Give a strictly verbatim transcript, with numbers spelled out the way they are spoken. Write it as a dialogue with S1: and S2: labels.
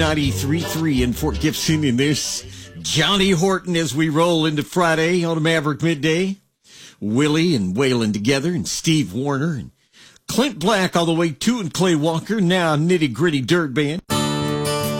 S1: ninety-three point three in Fort Gibson in this Johnny Horton as we roll into Friday on a Maverick Midday. Willie and Waylon together, and Steve Warner and Clint Black all the way to, and Clay Walker, now Nitty Gritty Dirt Band.